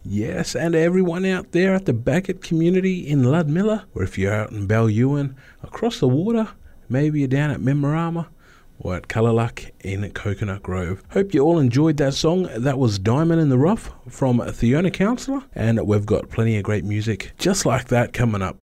Yes, and everyone out there at the Beckett community in Ludmilla, or if you're out in Ballewan, across the water, maybe you're down at Memorama, or at Kalalak in Coconut Grove. Hope you all enjoyed that song. That was Diamond in the Rough from Theona Counsellor, and we've got plenty of great music just like that coming up.